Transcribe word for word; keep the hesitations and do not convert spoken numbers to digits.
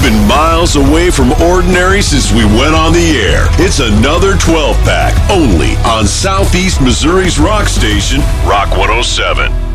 been miles away from ordinary since we went on the air. It's another twelve pack only on Southeast Missouri's rock station, Rock one oh seven.